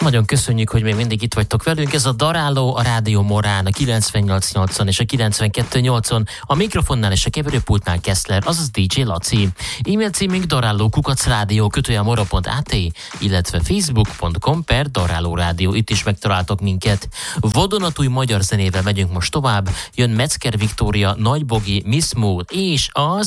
Nagyon köszönjük, hogy még mindig itt vagytok velünk. Ez a Daráló, a Rádió Morán, a 98.8-on és a 92.8-on. A mikrofonnál és a keverőpultnál Keszler, azaz DJ Laci. E-mail címünk daráló@rádió.at, illetve facebook.com/Daráló Rádió. Itt is megtaláltok minket. Vadonatúj magyar zenével megyünk most tovább. Jön Metzger Viktória, Nagy Bogi, Miss Mood és az